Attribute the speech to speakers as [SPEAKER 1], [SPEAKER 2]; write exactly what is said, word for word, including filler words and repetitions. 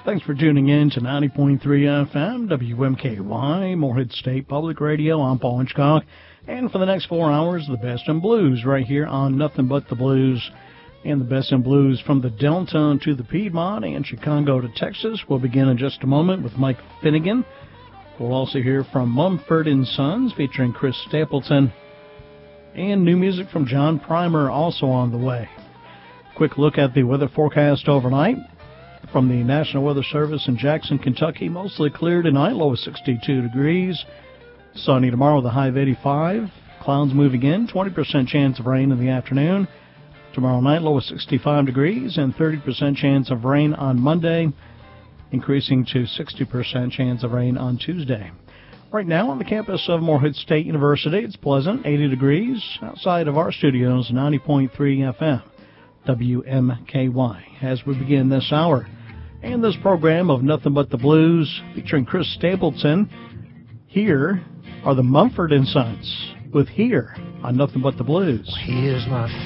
[SPEAKER 1] Thanks for tuning in to ninety point three F M, W M K Y, Morehead State Public Radio. I'm Paul Hitchcock. And for the next four hours, the best in blues right here on Nothing But the Blues. And the best in blues from the Delta to the Piedmont and Chicago to Texas. We'll begin in just a moment with Mike Finnegan. We'll also hear from Mumford and Sons featuring Chris Stapleton. And new music from John Primer also on the way. Quick look at the weather forecast overnight. From the National Weather Service in Jackson, Kentucky, mostly clear tonight, low of sixty-two degrees. Sunny tomorrow with a high of eighty-five. Clouds moving in, twenty percent chance of rain in the afternoon. Tomorrow night, low of sixty-five degrees and thirty percent chance of rain on Monday, increasing to sixty percent chance of rain on Tuesday. Right now on the campus of Morehead State University, it's pleasant, eighty degrees. Outside of our studios, ninety point three F M, W M K Y. As we begin this hour, and this program of Nothing But the Blues, featuring Chris Stapleton, here are the Mumford and Sons with Here on Nothing But the Blues.
[SPEAKER 2] Here's my